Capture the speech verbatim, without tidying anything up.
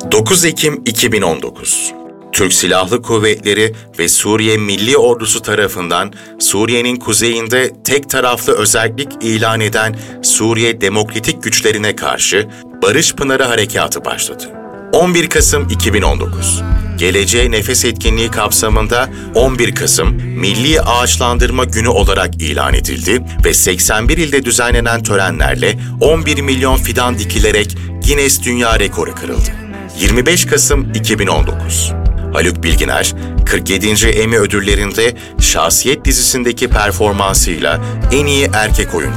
dokuz Ekim iki bin on dokuz. Türk Silahlı Kuvvetleri ve Suriye Milli Ordusu tarafından Suriye'nin kuzeyinde tek taraflı özellik ilan eden Suriye Demokratik Güçlerine karşı Barış Pınarı Harekatı başladı. on bir Kasım iki bin on dokuz. Geleceğe Nefes etkinliği kapsamında on bir Kasım Milli Ağaçlandırma Günü olarak ilan edildi ve seksen bir ilde düzenlenen törenlerle on bir milyon fidan dikilerek Guinness Dünya Rekoru kırıldı. yirmi beş Kasım iki bin on dokuz. Haluk Bilginer, kırk yedinci Emmy ödüllerinde Şahsiyet dizisindeki performansıyla en iyi erkek oyuncu